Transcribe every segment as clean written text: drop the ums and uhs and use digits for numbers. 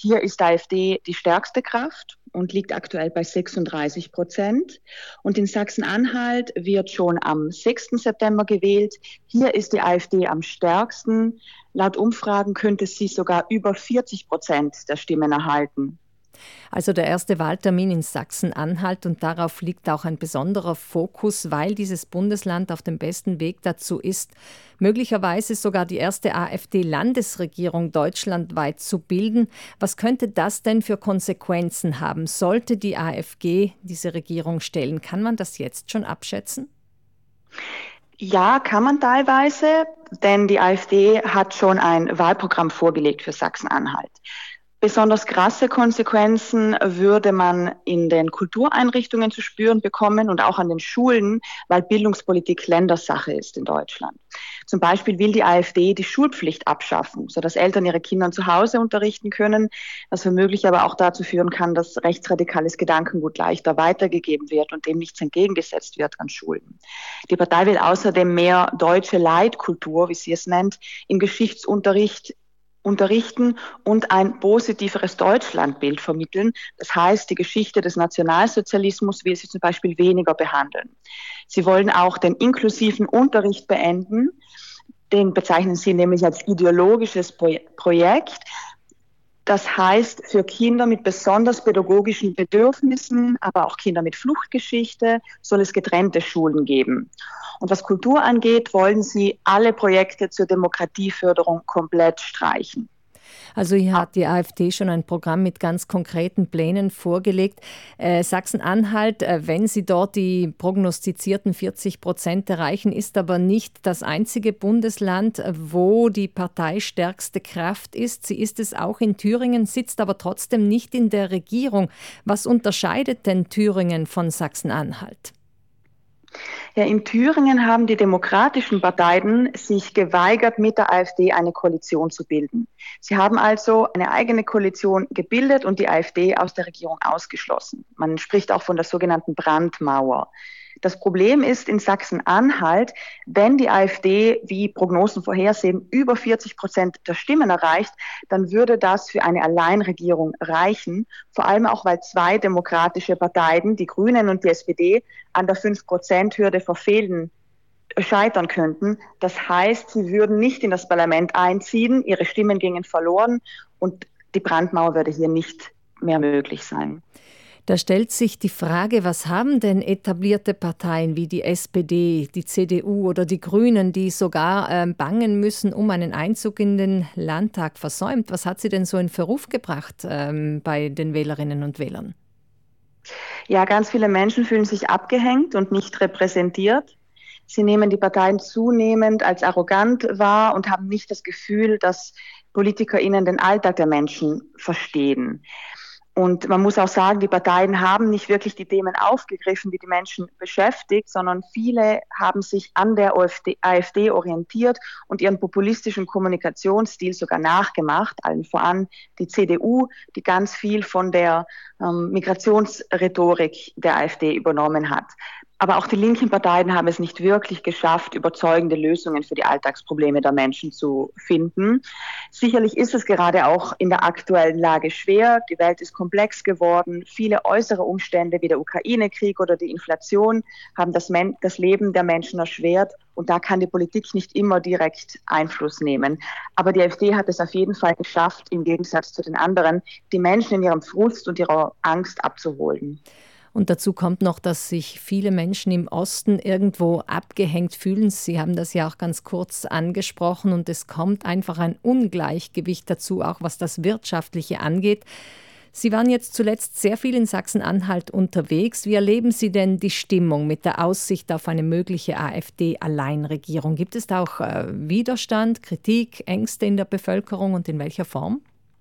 Hier ist die AfD die stärkste Kraft und liegt aktuell bei 36%. Und in Sachsen-Anhalt wird schon am 6. September gewählt. Hier ist die AfD am stärksten. Laut Umfragen könnte sie sogar über 40% der Stimmen erhalten. Also der erste Wahltermin in Sachsen-Anhalt, und darauf liegt auch ein besonderer Fokus, weil dieses Bundesland auf dem besten Weg dazu ist, möglicherweise sogar die erste AfD-Landesregierung deutschlandweit zu bilden. Was könnte das denn für Konsequenzen haben? Sollte die AfD diese Regierung stellen? Kann man das jetzt schon abschätzen? Ja, kann man teilweise, denn die AfD hat schon ein Wahlprogramm vorgelegt für Sachsen-Anhalt. Besonders krasse Konsequenzen würde man in den Kultureinrichtungen zu spüren bekommen und auch an den Schulen, weil Bildungspolitik Ländersache ist in Deutschland. Zum Beispiel will die AfD die Schulpflicht abschaffen, sodass Eltern ihre Kinder zu Hause unterrichten können, was womöglich aber auch dazu führen kann, dass rechtsradikales Gedankengut leichter weitergegeben wird und dem nichts entgegengesetzt wird an Schulen. Die Partei will außerdem mehr deutsche Leitkultur, wie sie es nennt, im Geschichtsunterricht unterrichten und ein positiveres Deutschlandbild vermitteln. Das heißt, die Geschichte des Nationalsozialismus will sie zum Beispiel weniger behandeln. Sie wollen auch den inklusiven Unterricht beenden. Den bezeichnen sie nämlich als ideologisches Projekt. Das heißt, für Kinder mit besonders pädagogischen Bedürfnissen, aber auch Kinder mit Fluchtgeschichte, soll es getrennte Schulen geben. Und was Kultur angeht, wollen sie alle Projekte zur Demokratieförderung komplett streichen. Also hier hat die AfD schon ein Programm mit ganz konkreten Plänen vorgelegt. Sachsen-Anhalt, wenn sie dort die prognostizierten 40% erreichen, ist aber nicht das einzige Bundesland, wo die parteistärkste Kraft ist. Sie ist es auch in Thüringen, sitzt aber trotzdem nicht in der Regierung. Was unterscheidet denn Thüringen von Sachsen-Anhalt? Ja, in Thüringen haben die demokratischen Parteien sich geweigert, mit der AfD eine Koalition zu bilden. Sie haben also eine eigene Koalition gebildet und die AfD aus der Regierung ausgeschlossen. Man spricht auch von der sogenannten Brandmauer. Das Problem ist in Sachsen-Anhalt, wenn die AfD, wie Prognosen vorhersehen, über 40% der Stimmen erreicht, dann würde das für eine Alleinregierung reichen. Vor allem auch, weil zwei demokratische Parteien, die Grünen und die SPD, an der 5%-Hürde scheitern könnten. Das heißt, sie würden nicht in das Parlament einziehen, ihre Stimmen gingen verloren und die Brandmauer würde hier nicht mehr möglich sein. Da stellt sich die Frage, was haben denn etablierte Parteien wie die SPD, die CDU oder die Grünen, die sogar bangen müssen um einen Einzug in den Landtag, versäumt? Was hat sie denn so in Verruf gebracht bei den Wählerinnen und Wählern? Ja, ganz viele Menschen fühlen sich abgehängt und nicht repräsentiert. Sie nehmen die Parteien zunehmend als arrogant wahr und haben nicht das Gefühl, dass PolitikerInnen den Alltag der Menschen verstehen. Und man muss auch sagen, die Parteien haben nicht wirklich die Themen aufgegriffen, die die Menschen beschäftigt, sondern viele haben sich an der AfD orientiert und ihren populistischen Kommunikationsstil sogar nachgemacht, allen voran die CDU, die ganz viel von der Migrationsrhetorik der AfD übernommen hat. Aber auch die linken Parteien haben es nicht wirklich geschafft, überzeugende Lösungen für die Alltagsprobleme der Menschen zu finden. Sicherlich ist es gerade auch in der aktuellen Lage schwer. Die Welt ist komplex geworden. Viele äußere Umstände wie der Ukraine-Krieg oder die Inflation haben das Leben der Menschen erschwert. Und da kann die Politik nicht immer direkt Einfluss nehmen. Aber die AfD hat es auf jeden Fall geschafft, im Gegensatz zu den anderen, die Menschen in ihrem Frust und ihrer Angst abzuholen. Und dazu kommt noch, dass sich viele Menschen im Osten irgendwo abgehängt fühlen. Sie haben das ja auch ganz kurz angesprochen und es kommt einfach ein Ungleichgewicht dazu, auch was das Wirtschaftliche angeht. Sie waren jetzt zuletzt sehr viel in Sachsen-Anhalt unterwegs. Wie erleben Sie denn die Stimmung mit der Aussicht auf eine mögliche AfD-Alleinregierung? Gibt es da auch Widerstand, Kritik, Ängste in der Bevölkerung und in welcher Form?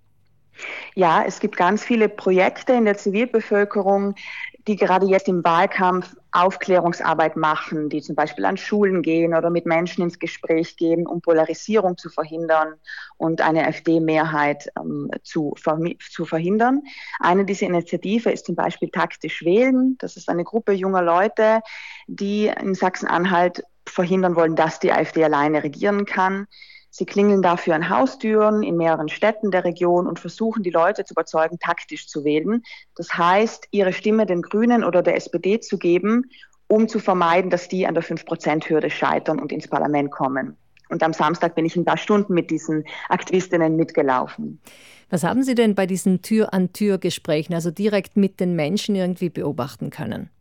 Ja, es gibt ganz viele Projekte in der Zivilbevölkerung, die gerade jetzt im Wahlkampf Aufklärungsarbeit machen, die zum Beispiel an Schulen gehen oder mit Menschen ins Gespräch gehen, um Polarisierung zu verhindern und eine AfD-Mehrheit zu verhindern. Eine dieser Initiativen ist zum Beispiel Taktisch Wählen. Das ist eine Gruppe junger Leute, die in Sachsen-Anhalt verhindern wollen, dass die AfD alleine regieren kann. Sie klingeln dafür an Haustüren in mehreren Städten der Region und versuchen, die Leute zu überzeugen, taktisch zu wählen. Das heißt, ihre Stimme den Grünen oder der SPD zu geben, um zu vermeiden, dass die an der 5%-Hürde scheitern und ins Parlament kommen. Und am Samstag bin ich ein paar Stunden mit diesen Aktivistinnen mitgelaufen. Was haben Sie denn bei diesen Tür-an-Tür-Gesprächen, also direkt mit den Menschen, irgendwie beobachten können?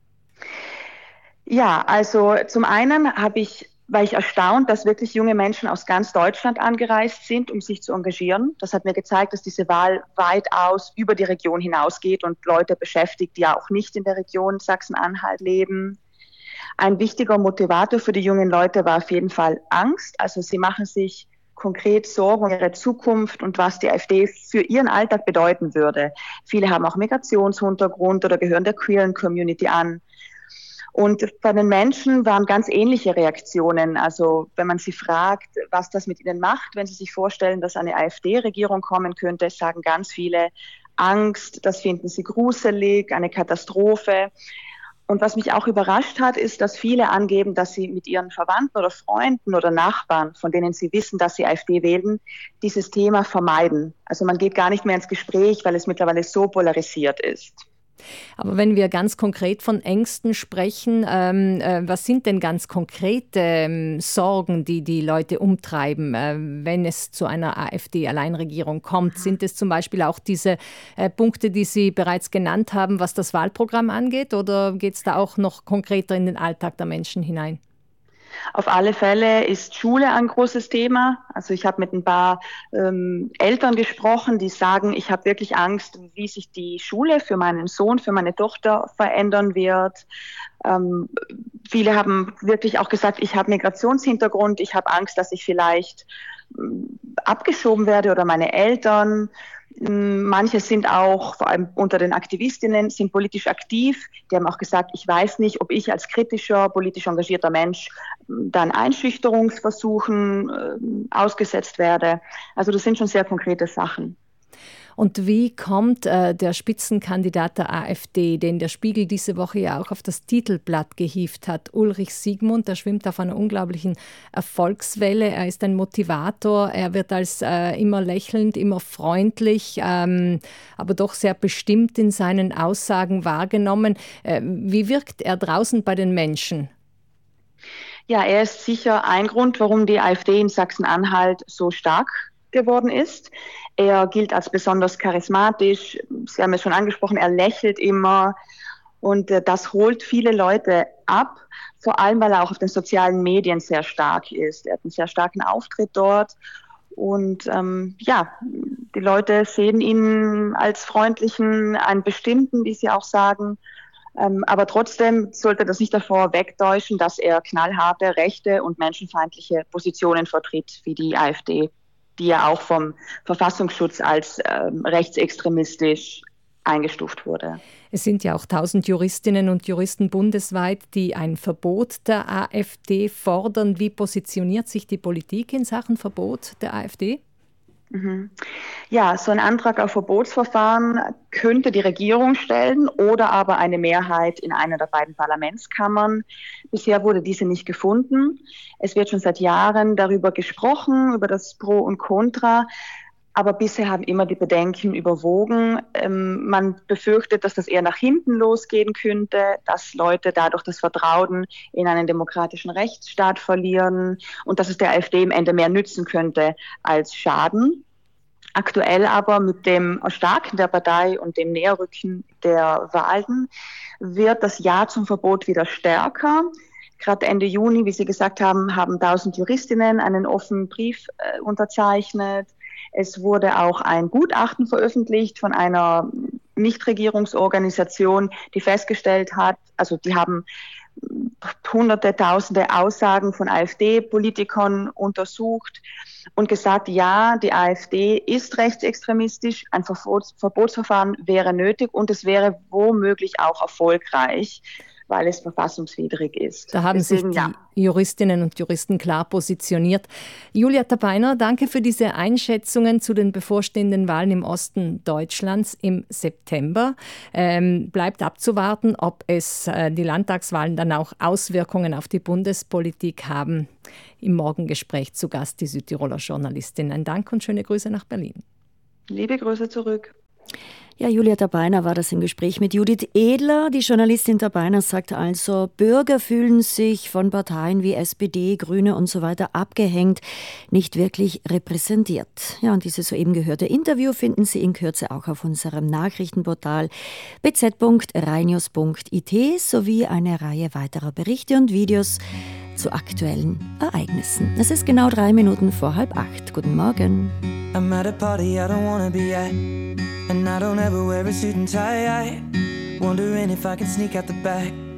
Ja, also zum einen war ich erstaunt, dass wirklich junge Menschen aus ganz Deutschland angereist sind, um sich zu engagieren. Das hat mir gezeigt, dass diese Wahl weitaus über die Region hinausgeht und Leute beschäftigt, die ja auch nicht in der Region Sachsen-Anhalt leben. Ein wichtiger Motivator für die jungen Leute war auf jeden Fall Angst. Also sie machen sich konkret Sorgen um ihre Zukunft und was die AfD für ihren Alltag bedeuten würde. Viele haben auch Migrationshintergrund oder gehören der queeren Community an. Und bei den Menschen waren ganz ähnliche Reaktionen. Also wenn man sie fragt, was das mit ihnen macht, wenn sie sich vorstellen, dass eine AfD-Regierung kommen könnte, sagen ganz viele Angst, das finden sie gruselig, eine Katastrophe. Und was mich auch überrascht hat, ist, dass viele angeben, dass sie mit ihren Verwandten oder Freunden oder Nachbarn, von denen sie wissen, dass sie AfD wählen, dieses Thema vermeiden. Also man geht gar nicht mehr ins Gespräch, weil es mittlerweile so polarisiert ist. Aber wenn wir ganz konkret von Ängsten sprechen, was sind denn ganz konkrete Sorgen, die die Leute umtreiben, wenn es zu einer AfD-Alleinregierung kommt? Sind es zum Beispiel auch diese Punkte, die Sie bereits genannt haben, was das Wahlprogramm angeht, oder geht es da auch noch konkreter in den Alltag der Menschen hinein? Auf alle Fälle ist Schule ein großes Thema. Also ich habe mit ein paar Eltern gesprochen, die sagen, ich habe wirklich Angst, wie sich die Schule für meinen Sohn, für meine Tochter verändern wird. Viele haben wirklich auch gesagt, ich habe Migrationshintergrund, ich habe Angst, dass ich vielleicht abgeschoben werde oder meine Eltern. Manche sind auch, vor allem unter den Aktivistinnen, sind politisch aktiv. Die haben auch gesagt, ich weiß nicht, ob ich als kritischer, politisch engagierter Mensch dann Einschüchterungsversuchen ausgesetzt werde. Also das sind schon sehr konkrete Sachen. Und wie kommt der Spitzenkandidat der AfD, den der Spiegel diese Woche ja auch auf das Titelblatt gehievt hat, Ulrich Siegmund, der schwimmt auf einer unglaublichen Erfolgswelle. Er ist ein Motivator, er wird als immer lächelnd, immer freundlich, aber doch sehr bestimmt in seinen Aussagen wahrgenommen. Wie wirkt er draußen bei den Menschen? Ja, er ist sicher ein Grund, warum die AfD in Sachsen-Anhalt so stark geworden ist. Er gilt als besonders charismatisch. Sie haben es schon angesprochen, er lächelt immer und das holt viele Leute ab, vor allem weil er auch auf den sozialen Medien sehr stark ist. Er hat einen sehr starken Auftritt dort und die Leute sehen ihn als freundlichen, einen bestimmten, wie sie auch sagen. Aber trotzdem sollte das nicht davor wegtäuschen, dass er knallharte, rechte und menschenfeindliche Positionen vertritt, wie die AfD, die ja auch vom Verfassungsschutz als rechtsextremistisch eingestuft wurde. Es sind ja auch 1000 Juristinnen und Juristen bundesweit, die ein Verbot der AfD fordern. Wie positioniert sich die Politik in Sachen Verbot der AfD? Ja, so ein Antrag auf Verbotsverfahren könnte die Regierung stellen oder aber eine Mehrheit in einer der beiden Parlamentskammern. Bisher wurde diese nicht gefunden. Es wird schon seit Jahren darüber gesprochen, über das Pro und Contra. Aber bisher haben immer die Bedenken überwogen. Man befürchtet, dass das eher nach hinten losgehen könnte, dass Leute dadurch das Vertrauen in einen demokratischen Rechtsstaat verlieren und dass es der AfD im Ende mehr nützen könnte als schaden. Aktuell aber mit dem Erstarken der Partei und dem Näherrücken der Wahlen wird das Ja zum Verbot wieder stärker. Gerade Ende Juni, wie Sie gesagt haben, haben 1000 Juristinnen einen offenen Brief unterzeichnet. Es wurde auch ein Gutachten veröffentlicht von einer Nichtregierungsorganisation, die festgestellt hat, also die haben hunderte, tausende Aussagen von AfD-Politikern untersucht und gesagt, ja, die AfD ist rechtsextremistisch, ein Verbotsverfahren wäre nötig und es wäre womöglich auch erfolgreich. weil es verfassungswidrig ist. Da haben sich die Juristinnen und Juristen klar positioniert. Julia Tabeiner, danke für diese Einschätzungen zu den bevorstehenden Wahlen im Osten Deutschlands im September. Bleibt abzuwarten, ob die Landtagswahlen dann auch Auswirkungen auf die Bundespolitik haben. Im Morgengespräch zu Gast die Südtiroler Journalistin. Ein Dank und schöne Grüße nach Berlin. Liebe Grüße zurück. Ja, Julia Tabeiner war das im Gespräch mit Judith Edler. Die Journalistin Tabeiner sagt also, Bürger fühlen sich von Parteien wie SPD, Grüne und so weiter abgehängt, nicht wirklich repräsentiert. Ja, und dieses soeben gehörte Interview finden Sie in Kürze auch auf unserem Nachrichtenportal bz.rheinius.it sowie eine Reihe weiterer Berichte und Videos zu aktuellen Ereignissen. Es ist genau 3 Minuten vor 7:30. Guten Morgen. I'm at a party I don't wanna be at, and I don't ever wear a suit and tie. Wondering if I can sneak out the back.